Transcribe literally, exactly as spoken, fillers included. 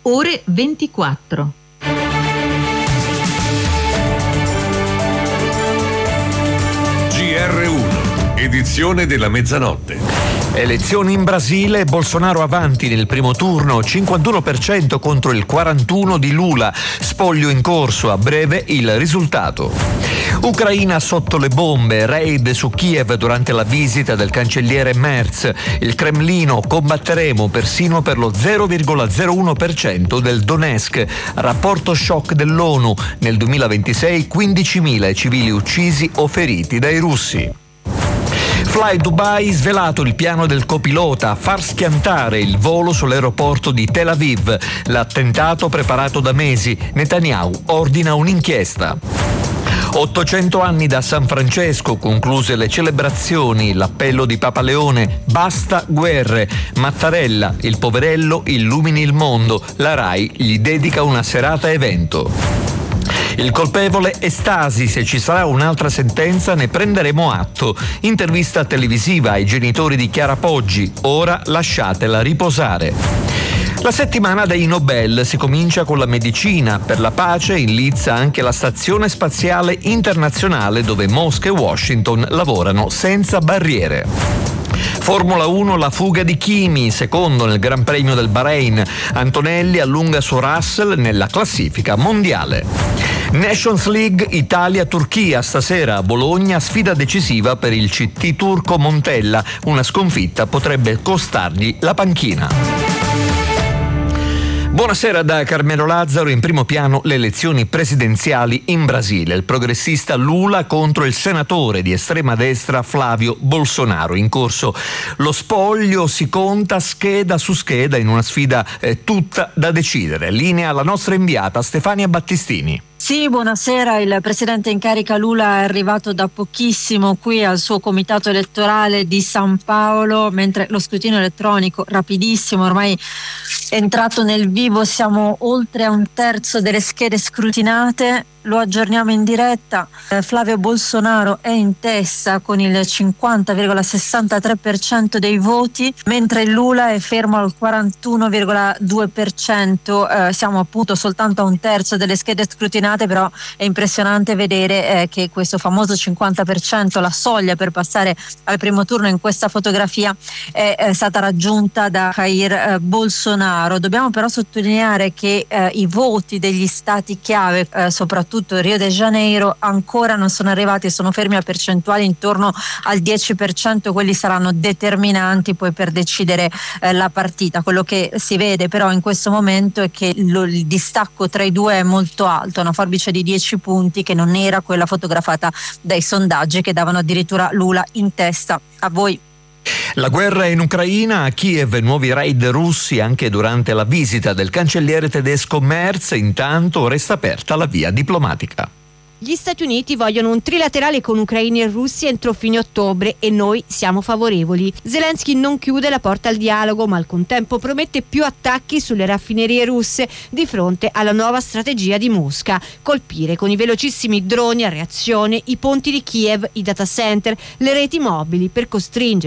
ore ventiquattro. G R uno, edizione della mezzanotte. Elezioni in Brasile, Bolsonaro avanti nel primo turno, cinquantuno per cento contro il quarantuno di Lula, spoglio in corso, a breve il risultato. Ucraina sotto le bombe, raid su Kiev durante la visita del cancelliere Merz, il Cremlino, combatteremo persino per lo zero virgola zero uno per cento del Donetsk, rapporto shock dell'ONU, nel duemilaventisei quindicimila civili uccisi o feriti dai russi. Fly Dubai, svelato il piano del copilota, far schiantare il volo sull'aeroporto di Tel Aviv. L'attentato preparato da mesi. Netanyahu ordina un'inchiesta. ottocento anni da San Francesco, concluse le celebrazioni, l'appello di Papa Leone, basta guerre. Mattarella, il poverello illumini il mondo. La RAI gli dedica una serata evento. Il colpevole è Stasi, se ci sarà un'altra sentenza ne prenderemo atto. Intervista televisiva ai genitori di Chiara Poggi, ora lasciatela riposare. La settimana dei Nobel si comincia con la medicina. Per la pace in lizza anche la Stazione Spaziale Internazionale, dove Mosca e Washington lavorano senza barriere. Formula uno, la fuga di Kimi, secondo nel Gran Premio del Bahrain. Antonelli allunga su Russell nella classifica mondiale. Nations League Italia-Turchia, stasera a Bologna, sfida decisiva per il C T turco Montella. Una sconfitta potrebbe costargli la panchina. Buonasera da Carmelo Lazzaro. In primo piano le elezioni presidenziali in Brasile. Il progressista Lula contro il senatore di estrema destra Flavio Bolsonaro. In corso lo spoglio, si conta scheda su scheda in una sfida eh, tutta da decidere. Linea alla nostra inviata Stefania Battistini. Sì, buonasera. Il presidente in carica Lula è arrivato da pochissimo qui al suo comitato elettorale di San Paolo, mentre lo scrutinio elettronico rapidissimo, ormai è entrato nel vivo, siamo oltre a un terzo delle schede scrutinate. Lo aggiorniamo in diretta. Eh, Flavio Bolsonaro è in testa con il cinquanta virgola sessantatré per cento dei voti, mentre Lula è fermo al quarantuno virgola due per cento. Eh, siamo appunto soltanto a un terzo delle schede scrutinate, però è impressionante vedere eh, che questo famoso cinquanta per cento, la soglia per passare al primo turno in questa fotografia, è, è stata raggiunta da Jair eh, Bolsonaro. Dobbiamo però sottolineare che eh, i voti degli stati chiave, eh, soprattutto Rio de Janeiro, ancora non sono arrivati, sono fermi a percentuali intorno al dieci per cento. Quelli saranno determinanti poi per decidere eh, la partita. Quello che si vede però in questo momento è che lo, il distacco tra i due è molto alto, una forbice di dieci punti che non era quella fotografata dai sondaggi che davano addirittura Lula in testa. A voi. La guerra in Ucraina, a Kiev nuovi raid russi anche durante la visita del cancelliere tedesco Merz. Intanto resta aperta la via diplomatica. Gli Stati Uniti vogliono un trilaterale con ucraini e russi entro fine ottobre e noi siamo favorevoli. Zelensky non chiude la porta al dialogo, ma al contempo promette più attacchi sulle raffinerie russe di fronte alla nuova strategia di Mosca: colpire con i velocissimi droni a reazione i ponti di Kiev, i data center, le reti mobili per costringere